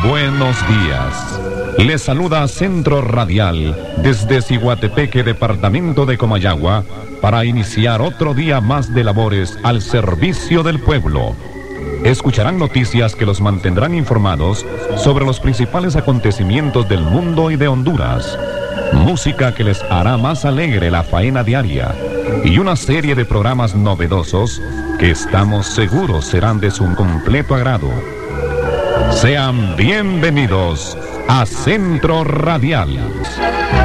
buenos días. Les saluda Centro Radial desde Ciguatepeque, departamento de Comayagua, para iniciar otro día más de labores al servicio del pueblo. Escucharán noticias que los mantendrán informados sobre los principales acontecimientos del mundo y de Honduras. Música que les hará más alegre la faena diaria. Y una serie de programas novedosos que estamos seguros serán de su completo agrado. Sean bienvenidos a Centro Radial.